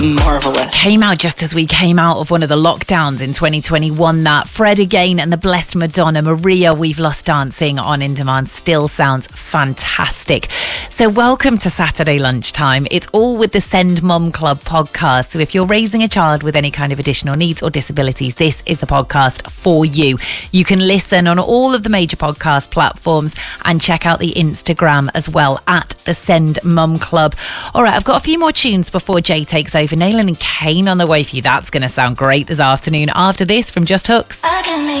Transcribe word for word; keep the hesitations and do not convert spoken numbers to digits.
marvellous. Came out just as we came out of one of the lockdowns in twenty twenty-one. That Fred again and the Blessed Madonna, Maria, We've Lost Dancing on In Demand still sounds fantastic. So welcome to Saturday Lunchtime. It's all with the Send Mum Club podcast. So if you're raising a child with any kind of additional needs or disabilities, this is the podcast for you. You can listen on all of the major podcast platforms and check out the Instagram as well at the Send Mum Club. All right, I've got a few more tunes before Jay takes over. Nayland and Kane on the way for you. That's going to sound great this afternoon. After this, from Just Hooks. I can make